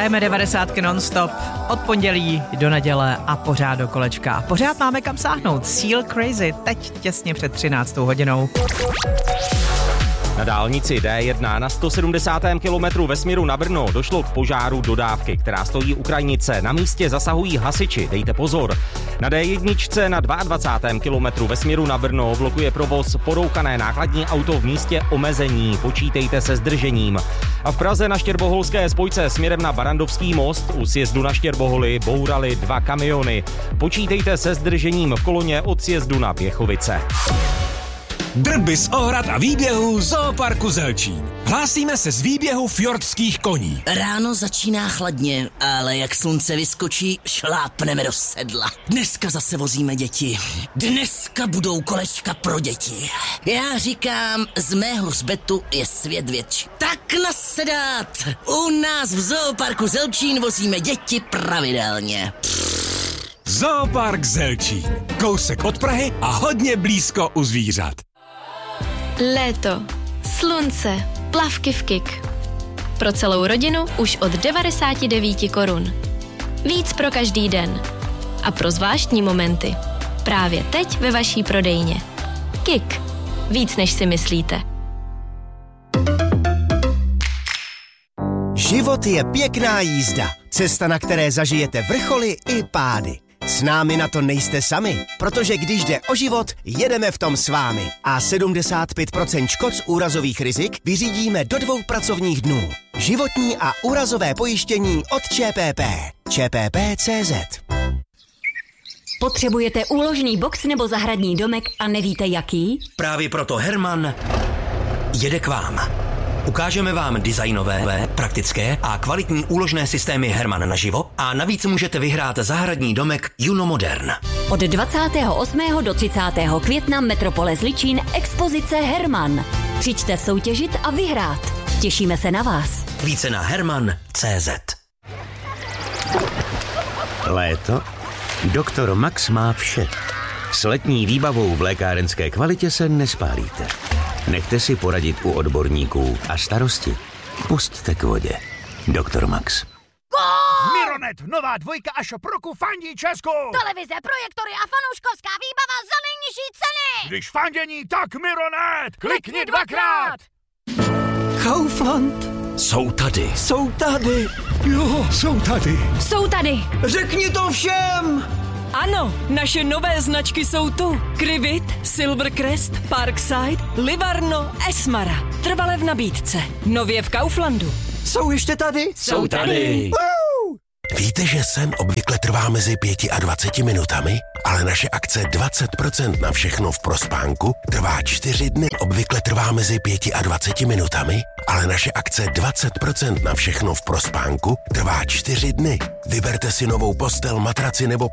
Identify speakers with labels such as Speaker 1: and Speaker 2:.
Speaker 1: Hrajeme 90 non-stop od pondělí do neděle a pořád do kolečka. Pořád máme kam sáhnout. Seal Crazy, teď těsně před 13. hodinou.
Speaker 2: Na dálnici D1 na 170. kilometru ve směru na Brno došlo k požáru dodávky, která stojí u krajnice. Na místě zasahují hasiči, dejte pozor. Na D1 na 22. kilometru ve směru na Brno blokuje provoz porouchané nákladní auto v místě omezení. Počítejte se zdržením. A v Praze na Štěrboholské spojce směrem na Barandovský most u sjezdu na Štěrboholy bourali 2 kamiony. Počítejte se zdržením v koloně od sjezdu na Běchovice.
Speaker 3: Drby z ohrad a výběhů Zooparku Zelčín. Hlásíme se z výběhu fjordských koní.
Speaker 4: Ráno začíná chladně, ale jak slunce vyskočí, šlápneme do sedla. Dneska zase vozíme děti. Dneska budou kolečka pro děti. Já říkám, z mého hřbetu je svět větší. Tak nasedat! U nás v Zooparku Zelčín vozíme děti pravidelně.
Speaker 3: Zoopark Zelčín. Kousek od Prahy a hodně blízko u zvířat.
Speaker 5: Léto, slunce, plavky v KIK. Pro celou rodinu už od 99 korun. Víc pro každý den. A pro zvláštní momenty. Právě teď ve vaší prodejně. KIK. Víc než si myslíte.
Speaker 6: Život je pěkná jízda. Cesta, na které zažijete vrcholy i pády. S námi na to nejste sami, protože když jde o život, jedeme v tom s vámi. A 75% škod z úrazových rizik vyřídíme do 2 pracovních dnů. Životní a úrazové pojištění od ČPP. ČPP.cz.
Speaker 7: Potřebujete úložný box nebo zahradní domek a nevíte jaký?
Speaker 8: Právě proto Herman jede k vám. Ukážeme vám designové, praktické a kvalitní úložné systémy Herman naživo a navíc můžete vyhrát zahradní domek Juno Modern.
Speaker 7: Od 28. do 30. května Metropole Zličín expozice Herman. Přijďte soutěžit a vyhrát. Těšíme se na vás.
Speaker 8: Více na herman.cz.
Speaker 9: Léto? Doktor Max má vše. S letní výbavou v lékárenské kvalitě se nespálíte. Nechte si poradit u odborníků a starosti pusťte k vodě. Doktor Max.
Speaker 10: Mironet, nová dvojka a shop roku fandí Česku.
Speaker 11: Televize, projektory a fanouškovská výbava za nejnižší ceny.
Speaker 10: Když fandění, tak Mironet. Klikni 2krát.
Speaker 12: Kaufland.
Speaker 8: Jsou tady.
Speaker 12: Jsou tady. Jo, jsou tady.
Speaker 7: Jsou tady.
Speaker 12: Řekni to všem.
Speaker 13: Ano, naše nové značky jsou tu. Krivit, Silvercrest, Parkside, Livarno, Esmara. Trvale v nabídce. Nově v Kauflandu.
Speaker 12: Jsou ještě tady?
Speaker 13: Jsou tady.
Speaker 14: Víte, že sen obvykle trvá mezi 5 a 20 minutami? Ale naše akce 20% na všechno v prospánku trvá 4 dny. Obvykle trvá mezi 5 a 20 minutami? Ale naše akce 20% na všechno v prospánku trvá 4 dny. Vyberte si novou postel, matraci nebo